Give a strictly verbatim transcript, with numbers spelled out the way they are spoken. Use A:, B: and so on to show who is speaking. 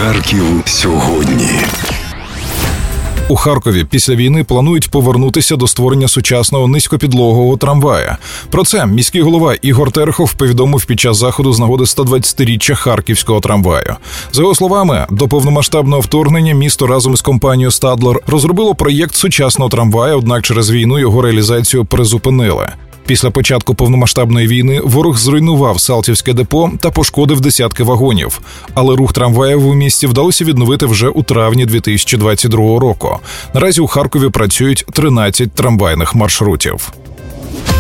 A: Харків сьогодні.
B: У Харкові після війни планують повернутися до створення сучасного низькопідлогового трамвая. Про це міський голова Ігор Терехов повідомив під час заходу з нагоди сто двадцятиріччя харківського трамваю. За його словами, до повномасштабного вторгнення місто разом із компанією «Стадлер» розробило проєкт сучасного трамвая, однак через війну його реалізацію призупинили. Після початку повномасштабної війни ворог зруйнував Салтівське депо та пошкодив десятки вагонів. Але рух трамваїв у місті вдалося відновити вже у травні дві тисячі двадцять другого року. Наразі у Харкові працюють тринадцять трамвайних маршрутів.